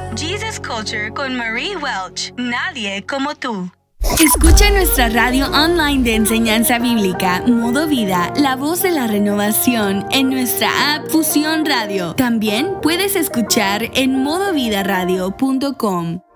Jesus Culture con Marie Welch. Nadie como tú. Escucha nuestra radio online de enseñanza bíblica, Modo Vida, la voz de la renovación, en nuestra app Fusión Radio. También puedes escuchar en modovidaradio.com.